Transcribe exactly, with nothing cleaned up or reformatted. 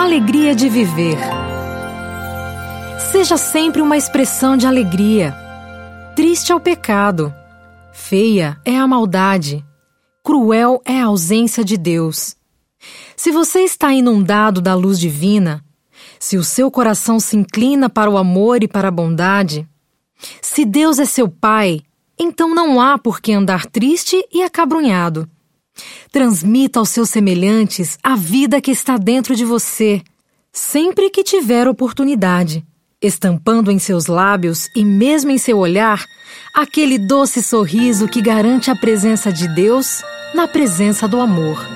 Alegria de viver. Seja sempre uma expressão de alegria. Triste é o pecado. Feia é a maldade. Cruel é a ausência de Deus. Se você está inundado da luz divina, se o seu coração se inclina para o amor e para a bondade, se Deus é seu Pai, então não há por que andar triste e acabrunhado. Transmita aos seus semelhantes a vida que está dentro de você, sempre que tiver oportunidade, estampando em seus lábios e mesmo em seu olhar aquele doce sorriso que garante a presença de Deus na presença do amor.